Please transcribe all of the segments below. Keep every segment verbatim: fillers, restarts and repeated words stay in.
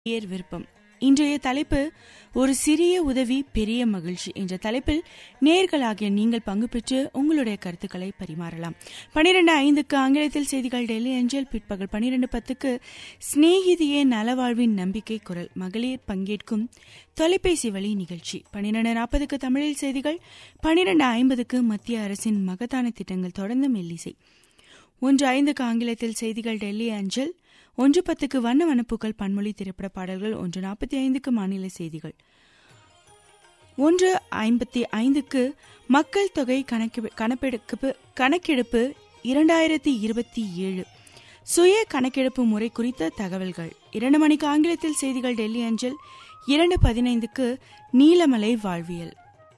நேயர் விருப்பம். இன்றைய தலைப்பு ஒரு சிறிய உதவி பெரிய மகிழ்ச்சி என்ற தலைப்பில் நேயர்களாகிய நீங்கள் பங்கு பெற்று உங்களுடைய கருத்துக்களை பரிமாறலாம். பனிரெண்டு ஐந்துக்கு ஆங்கிலத்தில் செய்திகள் டெல்லி அஞ்சல், பிற்பகல் பனிரெண்டு பத்துக்கு சிநேகிதியே நலவாழ்வின் நம்பிக்கை குரல் மகளிர் பங்கேற்கும் தொலைபேசி வழி நிகழ்ச்சி. பனிரெண்டு நாற்பதுக்கு தமிழில் செய்திகள், பனிரெண்டு ஐம்பதுக்கு மத்திய அரசின் மகத்தான திட்டங்கள் தொடர்ந்து மெல்லிசை. ஒன்று ஐந்துக்கு ஆங்கிலத்தில் செய்திகள் டெல்லி அஞ்சல், ஒன்று பத்துக்கு வண்ண வனப்புகள் பன்மொழி திரைப்பட பாடல்கள், ஒன்று நாற்பத்தி ஐந்துக்கு மாநில செய்திகள், ஒன்று ஐம்பத்தி ஐந்துக்கு மக்கள் தொகை கணக்கெடுப்பு கணக்கெடுப்பு இரண்டாயிரத்தி இருபத்தி ஏழு சுய கணக்கெடுப்பு முறை குறித்த தகவல்கள். இரண்டு மணிக்கு ஆங்கிலத்தில் செய்திகள் டெல்லி அஞ்சல், இரண்டு பதினைந்துக்கு நீலமலை வாழ்வியல்.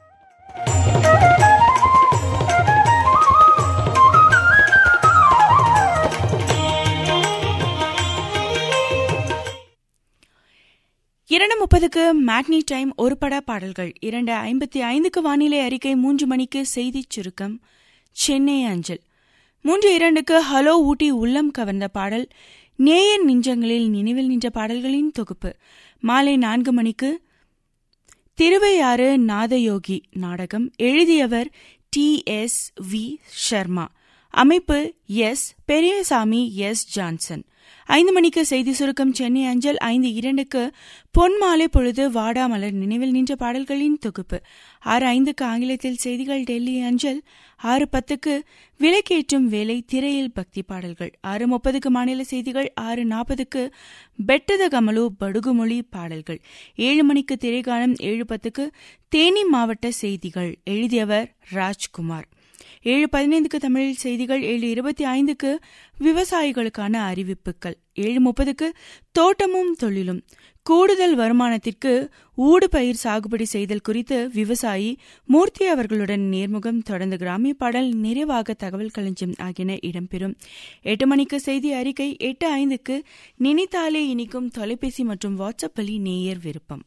இரண்டு முப்பதுக்கு மேட்னி டைம் ஒரு பட பாடல்கள். இரண்டு ஐம்பத்தி ஐந்துக்கு வானிலை அறிக்கை. மூன்று மணிக்கு செய்திச் சுருக்கம் சென்னை அஞ்சல். மூன்று இரண்டுக்கு ஹலோ ஊட்டி உள்ளம் கவர்ந்த பாடல், நேயர் நெஞ்சங்களில் நினைவில் நின்ற பாடல்களின் தொகுப்பு. மாலை நான்கு மணிக்கு திருவையாறு நாதயோகி நாடகம். எழுதியவர் டி எஸ் வி சர்மா. அமைப்பு எஸ் பெரியசாமி எஸ் ஜான்சன். ஐந்து மணிக்கு செய்தி சுருக்கம் சென்னை அஞ்சல். ஐந்து இரண்டுக்கு பொன்மாலை பொழுது வாடாமலர் நினைவில் நின்ற பாடல்களின் தொகுப்பு. ஆறு ஐந்துக்கு ஆங்கிலத்தில் செய்திகள் டெல்லி அஞ்சல். ஆறு பத்துக்கு விளக்கேற்றும் வேலை திரையில் பக்தி பாடல்கள். ஆறு முப்பதுக்கு மாநில செய்திகள். ஆறு நாற்பதுக்கு பெட்டத கமலு படுகுமொழி பாடல்கள். ஏழு மணிக்கு திரைகானம். ஏழு பத்துக்கு தேனி மாவட்ட செய்திகள். எழுதியவர் ராஜ்குமார். ஏழு பதினைந்துக்கு தமிழில் செய்திகள். ஏழு இருபத்தி ஐந்துக்கு விவசாயிகளுக்கான அறிவிப்புகள். ஏழு முப்பதுக்கு தோட்டமும் தொழிலும், கூடுதல் வருமானத்திற்கு ஊடு பயிர் சாகுபடி செய்தல் குறித்து விவசாயி மூர்த்தி அவர்களுடன் நேர்முகம். தொடர்ந்து கிராமிய பாடல், நிறைவாக தகவல் களஞ்சியம் ஆகியன இடம்பெறும். எட்டு மணிக்கு செய்தி அறிக்கை. எட்டு ஐந்துக்கு நினைத்தாலே இனிக்கும் தொலைபேசி மற்றும் வாட்ஸ்அப் வழி நேயர் விருப்பம்.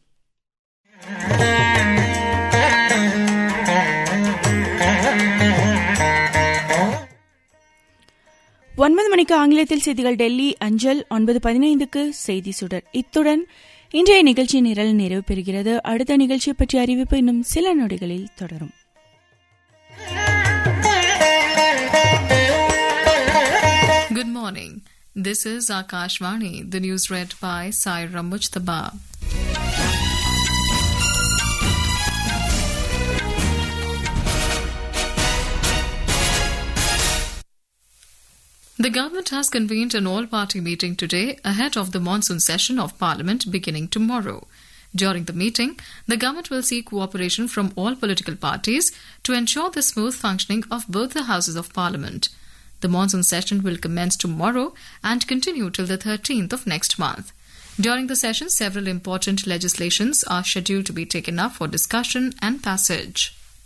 ஒன்பது மணிக்கு ஆங்கிலத்தில் செய்திகள் டெல்லி அஞ்சல். ஒன்பது பதினைந்துக்கு செய்தி சுடர். இத்துடன் இன்றைய நிகழ்ச்சி நிரல் நிறைவு பெறுகிறது. அடுத்த நிகழ்ச்சியை பற்றிய அறிவிப்பு இன்னும் சில நொடிகளில் தொடரும். Good morning. This is Akashvani. The news read by Saira Mujtaba. The government has convened an all-party meeting today ahead of the monsoon session of Parliament beginning tomorrow. During the meeting, the government will seek cooperation from all political parties to ensure the smooth functioning of both the houses of Parliament. The monsoon session will commence tomorrow and continue till the thirteenth of next month. During the session, several important legislations are scheduled to be taken up for discussion and passage.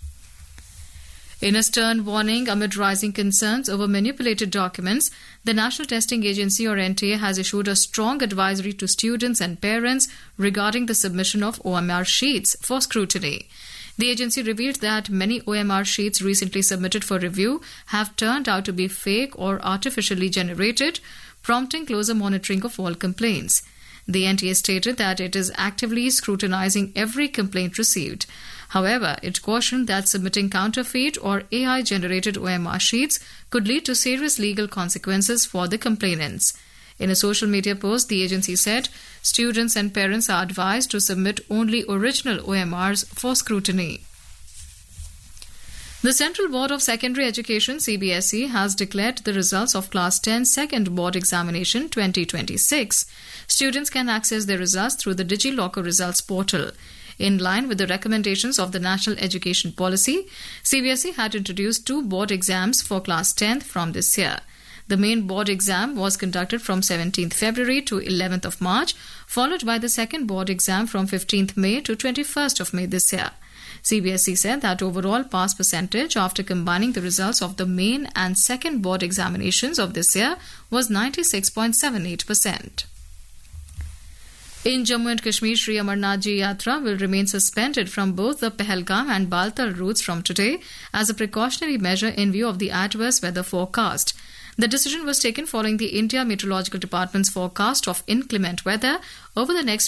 In a stern warning amid rising concerns over manipulated documents, the National Testing Agency or N T A has issued a strong advisory to students and parents regarding the submission of O M R sheets for scrutiny. The agency revealed that many O M R sheets recently submitted for review have turned out to be fake or artificially generated, prompting closer monitoring of all complaints. The N T A stated that it is actively scrutinizing every complaint received. However, it cautioned that submitting counterfeit or A I-generated O M R sheets could lead to serious legal consequences for the complainants. In a social media post, the agency said students and parents are advised to submit only original O M Rs for scrutiny. The Central Board of Secondary Education C B S E has declared the results of Class ten Second Board Examination twenty twenty-six. Students can access their results through the DigiLocker Results Portal. In line with the recommendations of the National Education Policy, C B S E had introduced two board exams for Class tenth from this year. The main board exam was conducted from seventeenth February to eleventh of March, followed by the second board exam from fifteenth May to twenty-first of May this year. C B S E said that overall pass percentage after combining the results of the main and second board examinations of this year was ninety-six point seven eight percent. In Jammu and Kashmir, Sri Amarnath Ji Yatra will remain suspended from both the Pahalgam and Baltal routes from today as a precautionary measure in view of the adverse weather forecast. The decision was taken following the India Meteorological Department's forecast of inclement weather over the next